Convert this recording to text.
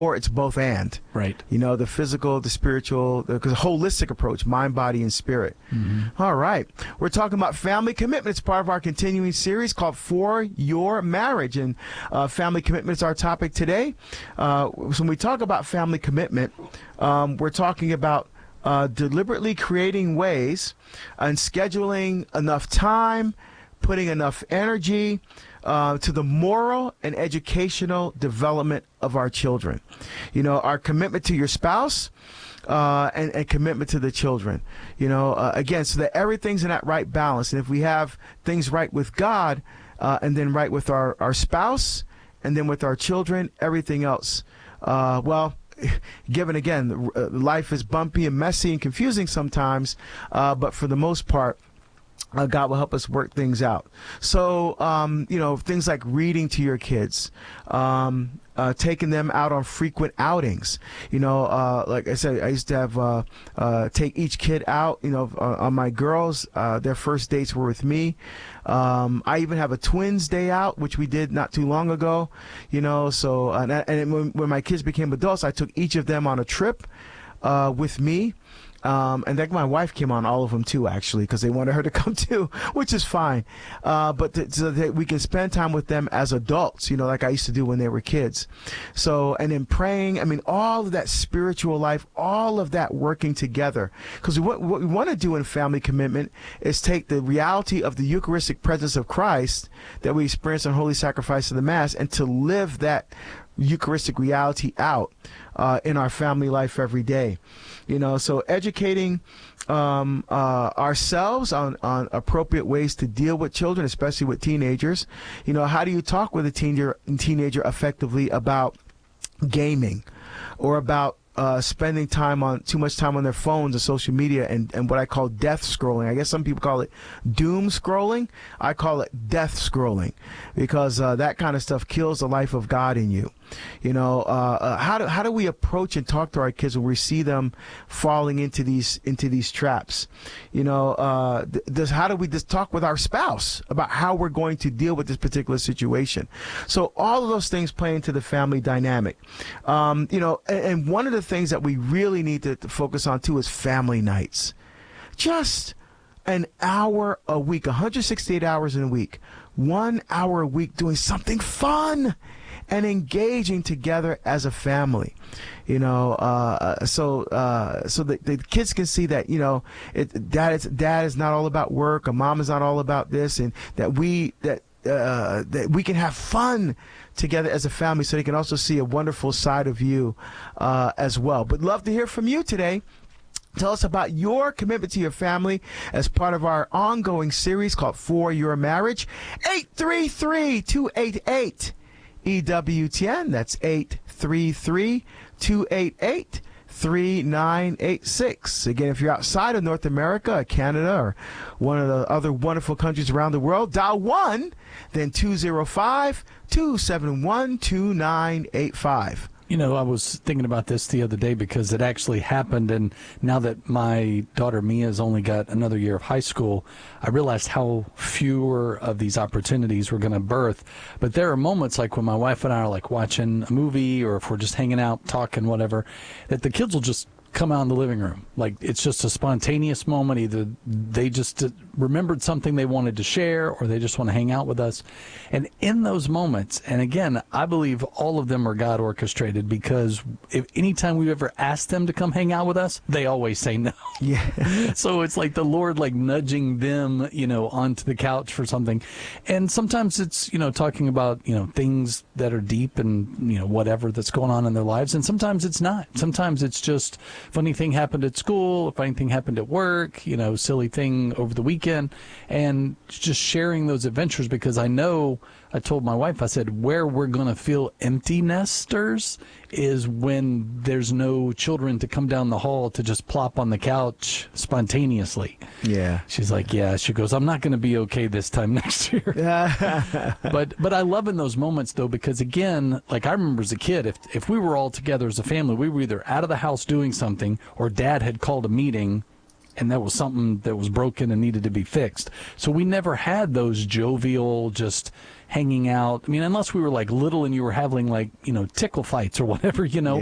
or it's both and. Right. You know, the physical, the spiritual, because a holistic approach, mind, body, and spirit. All right. We're talking about family commitment. It's part of our continuing series called For Your Marriage. And family commitment is our topic today. So when we talk about family commitment, we're talking about deliberately creating ways and scheduling enough time, putting enough energy to the moral and educational development of our children. You know, our commitment to your spouse and commitment to the children. You know, again, so that everything's in that right balance. And if we have things right with God and then right with our spouse and then with our children, everything else, given again, life is bumpy and messy and confusing sometimes, but for the most part, God will help us work things out. So, you know, things like reading to your kids, taking them out on frequent outings. You know, like I said, I used to have take each kid out. You know, on my girls, their first dates were with me. I even have a twins day out, which we did not too long ago. You know, so and when my kids became adults, I took each of them on a trip with me. And then my wife came on all of them too, actually, because they wanted her to come too, which is fine. But so that we can spend time with them as adults, you know, like I used to do when they were kids. So, and then praying, I mean, all of that spiritual life, all of that working together. Because what we want to do in family commitment is take the reality of the Eucharistic presence of Christ that we experience on Holy Sacrifice of the Mass and to live that Eucharistic reality out in our family life every day. You know, so educating ourselves on appropriate ways to deal with children, especially with teenagers. You know, how do you talk with a teenager effectively about gaming or about spending too much time on their phones and social media and what I call death scrolling. I guess some people call it doom scrolling. I call it death scrolling because that kind of stuff kills the life of God in you. You know, how do we approach and talk to our kids when we see them falling into these traps? You know, how do we just talk with our spouse about how we're going to deal with this particular situation? So all of those things play into the family dynamic. You know, and one of the things that we really need to focus on too is family nights. Just an hour a week, 168 hours in a week, 1 hour a week doing something fun and engaging together as a family, you know, so the kids can see that, you know, dad is not all about work, or mom is not all about this, and that we can have fun together as a family, so they can also see a wonderful side of you as well. But love to hear from you today. Tell us about your commitment to your family as part of our ongoing series called For Your Marriage. 833-288-EWTN. That's 833-288-3986. Again, if you're outside of North America, Canada, or one of the other wonderful countries around the world, dial 1, then 205-271-2985. You know, I was thinking about this the other day because it actually happened, and now that my daughter Mia's only got another year of high school, I realized how fewer of these opportunities we're going to birth. But there are moments like when my wife and I are like watching a movie, or if we're just hanging out, talking, whatever, that the kids will just come out in the living room. Like, it's just a spontaneous moment. Either they just remembered something they wanted to share, or they just want to hang out with us. And in those moments, and again, I believe all of them are God orchestrated, because if anytime we've ever asked them to come hang out with us, they always say no. Yeah. So it's like the Lord like nudging them, you know, onto the couch for something. And sometimes it's, you know, talking about, you know, things that are deep and, you know, whatever that's going on in their lives. And sometimes it's not. Sometimes it's just funny thing happened at school, a funny thing happened at work, you know, silly thing over the weekend, and just sharing those adventures, because I know, I told my wife, I said, where we're going to feel empty nesters is when there's no children to come down the hall to just plop on the couch spontaneously. Yeah. She's like, yeah. She goes, I'm not going to be okay this time next year. But I love in those moments, though, because, again, like I remember as a kid, if we were all together as a family, we were either out of the house doing something, or Dad had called a meeting and that was something that was broken and needed to be fixed. So we never had those jovial, just hanging out. I mean, unless we were like little and you were having like, tickle fights or whatever,